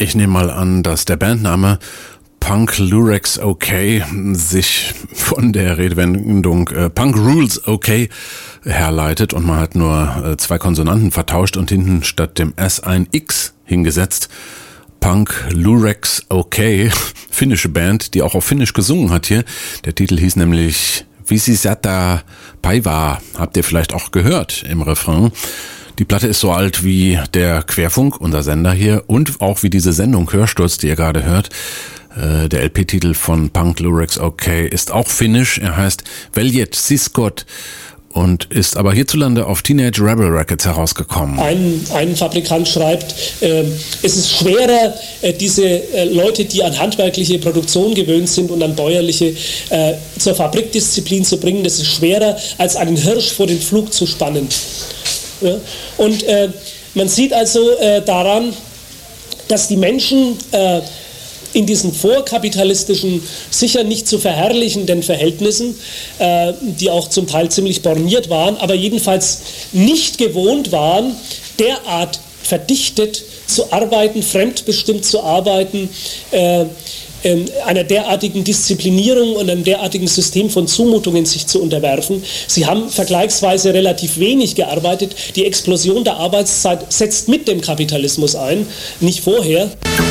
Ich nehme mal an, dass der Bandname Punk Lurex OK sich von der Redewendung Punk Rules OK herleitet und man hat nur zwei Konsonanten vertauscht und hinten statt dem S ein X hingesetzt. Punk Lurex OK, finnische Band, die auch auf Finnisch gesungen hat hier. Der Titel hieß nämlich Visisata Paiva, habt ihr vielleicht auch gehört im Refrain. Die Platte ist so alt wie der Querfunk, unser Sender hier, und auch wie diese Sendung Hörsturz, die ihr gerade hört. Der LP-Titel von Punk Lurex OK ist auch finnisch. Er heißt Veljet Siskot und ist aber hierzulande auf Teenage Rebel Records herausgekommen. Ein Fabrikant schreibt, es ist schwerer, diese Leute, die an handwerkliche Produktion gewöhnt sind und an bäuerliche, zur Fabrikdisziplin zu bringen. Das ist schwerer, als einen Hirsch vor den Pflug zu spannen. Ja? Und man sieht also daran, dass die Menschen in diesen vorkapitalistischen, sicher nicht zu verherrlichenden Verhältnissen, die auch zum Teil ziemlich borniert waren, aber jedenfalls nicht gewohnt waren, derart verdichtet zu arbeiten, fremdbestimmt zu arbeiten, einer derartigen Disziplinierung und einem derartigen System von Zumutungen sich zu unterwerfen. Sie haben vergleichsweise relativ wenig gearbeitet. Die Explosion der Arbeitszeit setzt mit dem Kapitalismus ein, nicht vorher.